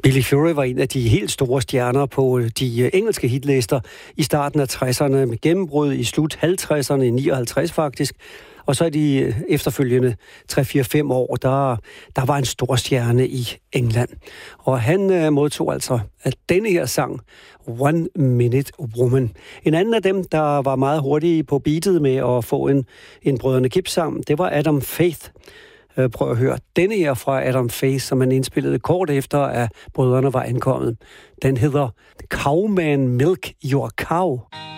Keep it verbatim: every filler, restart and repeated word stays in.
Billy Fury var en af de helt store stjerner på de engelske hitlister i starten af tresserne, med gennembrud i slut halvtredserne, i nioghalvtreds faktisk. Og så i de efterfølgende tre fire fem år, der, der var en stor stjerne i England. Og han øh, modtog altså at denne her sang, One Minute Woman. En anden af dem, der var meget hurtige på beatet med at få en, en Brødrene Gibbs-sang, det var Adam Faith. Prøv at høre denne her fra Adam Faith, som han indspillede kort efter, at brødrene var ankommet. Den hedder Cowman Milk Your Cow.